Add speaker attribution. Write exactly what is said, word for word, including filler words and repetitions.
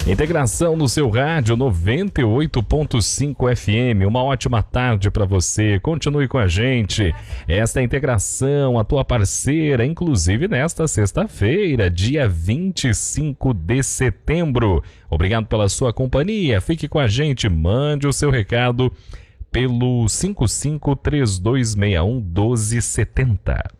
Speaker 1: Integração no seu rádio noventa e oito ponto cinco F M. Uma ótima tarde para você. Continue com a gente. Esta é a Integração, a tua parceira, inclusive nesta sexta-feira, dia vinte e cinco de setembro. Obrigado pela sua companhia. Fique com a gente, mande o seu recado pelo cinco cinco três dois seis um um doze setenta.